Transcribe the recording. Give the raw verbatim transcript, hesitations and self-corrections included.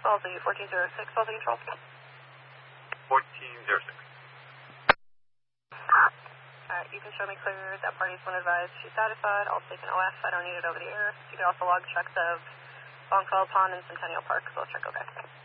Wellesley, fourteen zero six, Wellesley Control. fourteen zero six. Alright, you can show me clear. That party's been advised she's satisfied. I'll take an O F. I don't need it over the air. You can also log checks of Longfellow Pond and Centennial Park. So let's check go back.